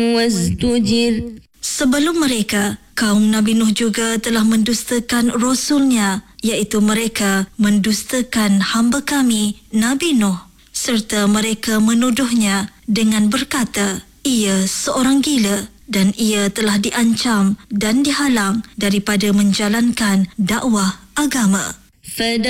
وازدجر. Sebelum mereka, kaum Nabi Nuh juga telah mendustakan Rasulnya, iaitu mereka mendustakan hamba kami, Nabi Nuh, serta mereka menuduhnya dengan berkata, ia seorang gila dan ia telah diancam dan dihalang daripada menjalankan dakwah agama.